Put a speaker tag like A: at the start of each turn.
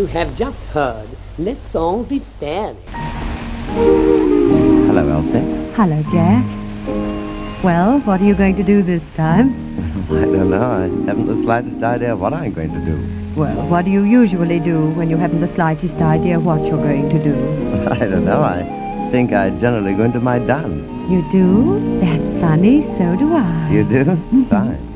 A: you have just heard, let's all be fair.
B: Hello, Elsie.
C: Hello, Jack. Well, what are you going to do this time?
B: I don't know. I haven't the slightest idea what I'm going to do.
C: Well, what do you usually do when you haven't the slightest idea what you're going to do?
B: I don't know. I think I generally go into my dance.
C: You do? That's funny. So do I.
B: You do? Fine.